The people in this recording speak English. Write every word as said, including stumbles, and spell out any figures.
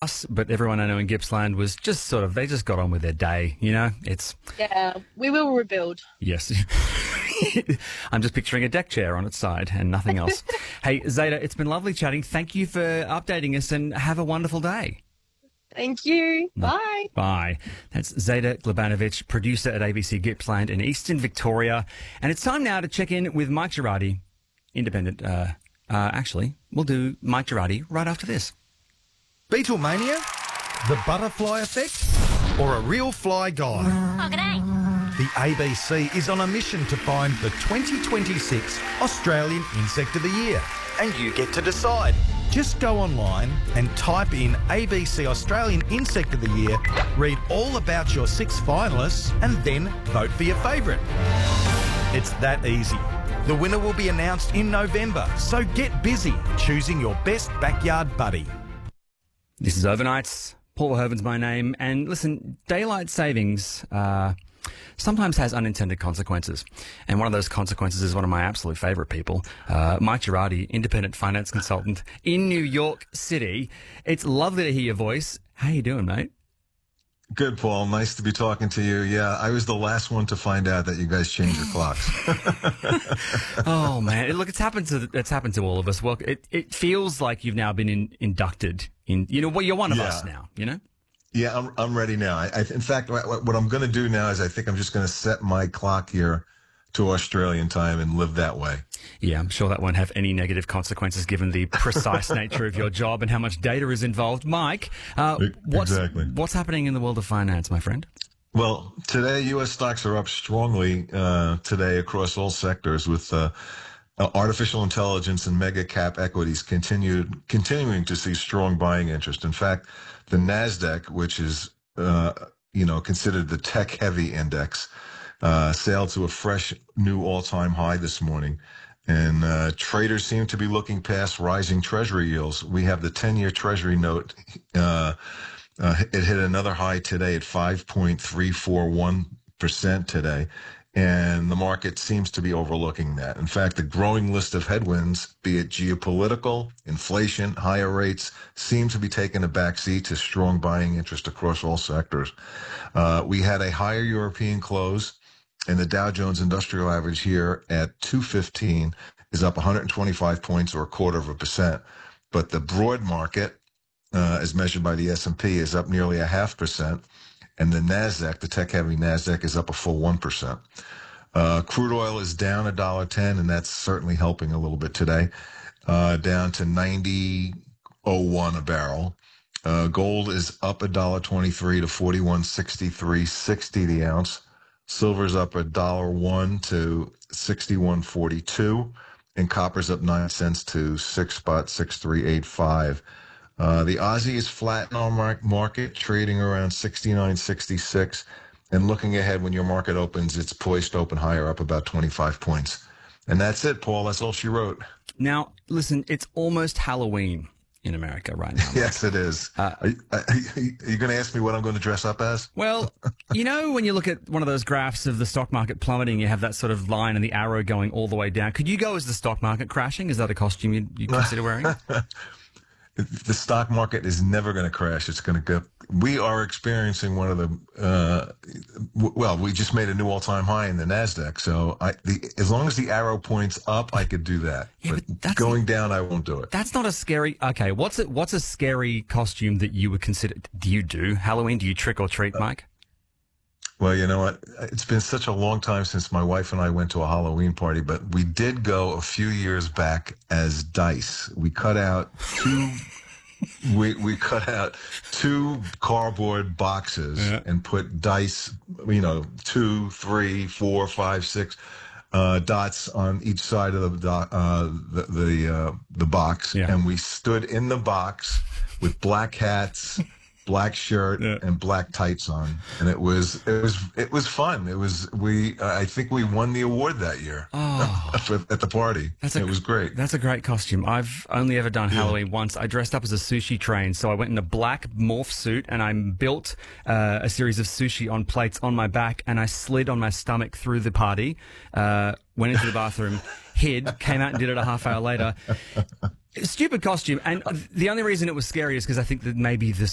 chaos, but everyone I know in Gippsland was just sort of, they just got on with their day, you know? It's... Yeah, we will rebuild. Yes. I'm just picturing a deck chair on its side and nothing else. Hey, Zeta, it's been lovely chatting. Thank you for updating us and have a wonderful day. Thank you. Bye. Bye. That's Zeta Glebanovic, producer at A B C Gippsland in Eastern Victoria. And it's time now to check in with Mike Girardi, independent. Uh, uh, actually, we'll do Mike Girardi right after this. Beatlemania? The butterfly effect? Or a real fly guy? Oh, g'day. The A B C is on a mission to find the twenty twenty-six Australian Insect of the Year. And you get to decide. Just go online and type in A B C Australian Insect of the Year, read all about your six finalists, and then vote for your favourite. It's that easy. The winner will be announced in November, so get busy choosing your best backyard buddy. This is Overnights. Paul Verhoeven's my name. And listen, daylight savings uh, sometimes has unintended consequences. And one of those consequences is one of my absolute favourite people, uh, Mike Girardi, independent finance consultant in New York City. It's lovely to hear your voice. How you doing, mate? Good, Paul. Nice to be talking to you. Yeah, I was the last one to find out that you guys changed your clocks. Oh man, look, it's happened to it's happened to all of us. Well, it it feels like you've now been in, inducted in. You know, well, you're one of Yeah. us now. You know. Yeah, I'm I'm ready now. I, I in fact, what, what I'm going to do now is I think I'm just going to set my clock here to Australian time and live that way. Yeah, I'm sure that won't have any negative consequences given the precise nature of your job and how much data is involved. Mike, uh, what's, Exactly. what's happening in the world of finance, my friend? Well, today U S stocks are up strongly uh, today across all sectors, with uh, uh, artificial intelligence and mega cap equities continued continuing to see strong buying interest. In fact, the Nasdaq, which is uh, you know considered the tech heavy index, uh, sailed to a fresh new all time high this morning. And uh, traders seem to be looking past rising treasury yields. We have the ten-year treasury note. Uh, uh, it hit another high today at five point three four one percent today. And the market seems to be overlooking that. In fact, the growing list of headwinds, be it geopolitical, inflation, higher rates, seem to be taking a backseat to strong buying interest across all sectors. Uh, we had a higher European close. And the Dow Jones Industrial Average here at two fifteen is up one hundred twenty-five points, or a quarter of a percent. But the broad market, uh, as measured by the S and P, is up nearly a half percent. And the Nasdaq, the tech-heavy Nasdaq, is up a full one percent. Uh, crude oil is down one dollar ten, and that's certainly helping a little bit today, uh, down to ninety oh one a barrel. Uh, gold is up one dollar twenty-three to forty-one sixty-three sixty the ounce. Silver's up a dollar one to sixty-one forty-two, and copper's up nine cents to six spot six three eight five. Uh, the Aussie is flat in our mar- market, trading around sixty-nine sixty-six. And looking ahead, when your market opens, it's poised to open higher, up about twenty-five points. And that's it, Paul. That's all she wrote. Now, listen, it's almost Halloween in America right now. Mike. Yes, it is. Uh, are, you- are you going to ask me what I'm going to dress up as? Well, you know, when you look at one of those graphs of the stock market plummeting, you have that sort of line and the arrow going all the way down. Could you go as the stock market crashing? Is that a costume you, you consider wearing? The stock market is never going to crash. It's going to go. We are experiencing one of the, uh, w- well, we just made a new all-time high in the Nasdaq. So I, the, as long as the arrow points up, I could do that. Yeah, but but that's- going down, I won't do it. That's not a scary... Okay, what's it? What's a scary costume that you would consider... Do you do Halloween? Do you trick or treat, Mike? Well, you know what? It's been such a long time since my wife and I went to a Halloween party, but we did go a few years back as dice. We cut out two... We we cut out two cardboard boxes Yeah. and put dice, you know, two, three, four, five, six uh, dots on each side of the do- uh, the the, uh, the box, Yeah. and we stood in the box with black hats, black shirt, Yeah. and black tights on, and it was it was it was fun. It was we uh, I think we won the award that year Oh, at the party. That's a- it was great. that's a great costume. I've only ever done Halloween once. I dressed up as a sushi train, so I went in a black morph suit and I built uh, a series of sushi on plates on my back, and I slid on my stomach through the party, uh, went into the bathroom, hid, came out and did it a half hour later. Stupid costume, and the only reason it was scary is because I think that maybe the